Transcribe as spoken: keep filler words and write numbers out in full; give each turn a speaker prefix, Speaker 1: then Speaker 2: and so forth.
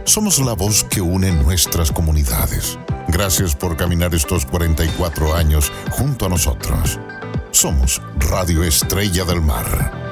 Speaker 1: Somos la voz que une nuestras comunidades. Gracias por caminar estos cuarenta y cuatro años junto a nosotros. Somos Radio Estrella del Mar.